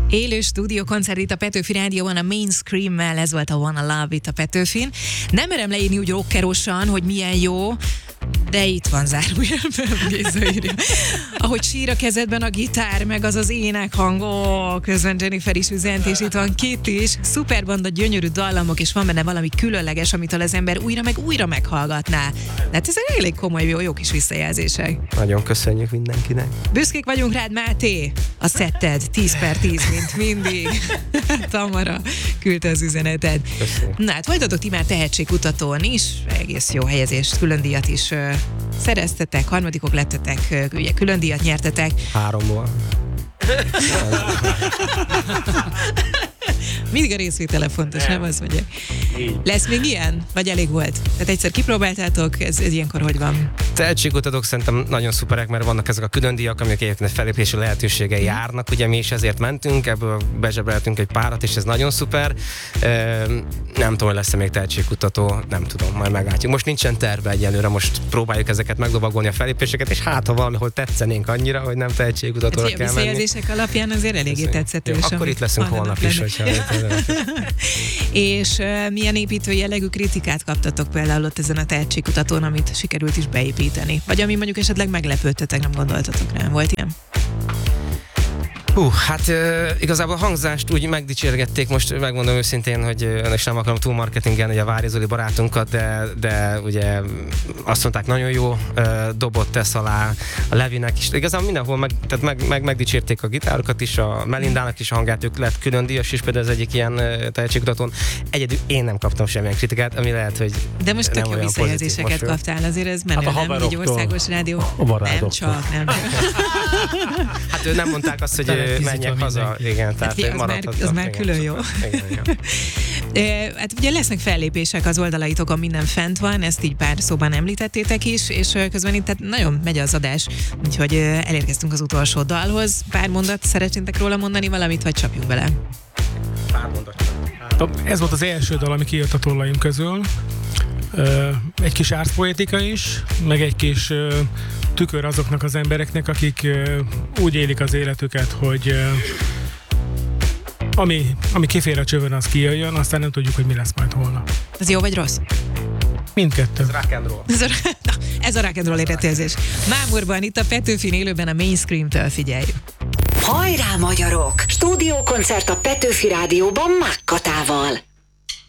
Élő stúdiókoncert itt a Petőfi Rádióban a Main Scream-mel, ez volt a Wanna Love itt a Petőfin. Nem merem leírni úgy rockerosan, hogy milyen jó, de itt van zárójelben, Géza. Ahogy sír a kezedben a gitár, meg az énekhang, közben Jennifer is üzent, és itt van Kitty is. Szuper banda, gyönyörű dallamok, és van benne valami különleges, amitől az ember újra meg újra meghallgatná. De hát ezek elég komoly, jó kis visszajelzések. Nagyon köszönjük mindenkinek. Büszkék vagyunk rád, Máté! A szetted 10/10, mint mindig. Tamara küldte az üzenetet. Köszönjük. Na hát folytatok ti már tehetségkutatón is, egész jó helyezést, külön díjat is szereztetek, harmadikok lettetek, ugye külön díjat nyertetek. 3-ból. Mindig a részvétele fontos, nem azt mondják. Lesz még ilyen? Vagy elég volt? Tehát egyszer kipróbáltátok, ez ilyenkor hogy van? Tehetségkutatók szerintem nagyon szuperek, mert vannak ezek a külön díjak, amik egyébként felépési lehetőségei járnak, ugye mi is ezért mentünk, ebből bezsebeltünk egy párat, és ez nagyon szuper. Nem tudom, hogy lesz-e még tehetségkutató, nem tudom, majd meglátjuk. Most nincsen terve egyelőre, most próbáljuk ezeket meglovagolni a felépéseket, és hát ha valahol tetszenénk annyira, hogy nem tehetségkutatóra kell menni. A visszajelzések alapján azért eléggé tetszetős. Jó, akkor itt leszünk holnap is, hogyha... És milyen építő jellegű kritikát kaptatok például ott ezen a tehetségkutatón, amit sikerült is beépíteni? Vagy ami mondjuk esetleg meglepődtetek, nem gondoltatok rá? Volt ilyen? Hát igazából a hangzást úgy megdicsérgették, most megmondom őszintén, hogy és nem akarom túl marketingelni a Vári Zoli barátunkat, de ugye azt mondták, nagyon jó dobot tesz alá a Levinek is. Igazából mindenhol megdicsérték a gitárokat is, a Melindának is a hangját, ők lett külön díjas is, például az egyik ilyen tehetségkutatón. Egyedül én nem kaptam semmilyen kritikát, ami lehet, hogy de most tök jó visszajelzéseket kaptál, azért ez menő, hát nem? Egy országos rádió. Nem csak, nem. Hát ő nem mondták azt, hogy menjek haza, igen, tehát hát, maradhattak. Az már külön jó. Igen. Hát ugye lesznek fellépések az oldalaitokon, minden fent van, ezt így pár szóban említettétek is, és közben itt tehát nagyon megy az adás, úgyhogy elérkeztünk az utolsó dalhoz. Pár mondat szeretnétek róla mondani valamit, vagy csapjunk bele? Pár mondat. Ez volt az első dal, ami kijött a tollaim közül. Egy kis árszpoetika is, meg egy kis tükör azoknak az embereknek, akik úgy élik az életüket, hogy ami kifér a csövön, az kijöjjön, aztán nem tudjuk, hogy mi lesz majd holnap. Ez jó vagy rossz? Mindkettő. Ez rock and roll. Ez a rock and roll érettélzés. Mámorban, itt a Petőfin élőben a Main Scream-től, figyeljük. Hajrá, magyarok! Stúdiókoncert a Petőfi Rádióban Mákkatával.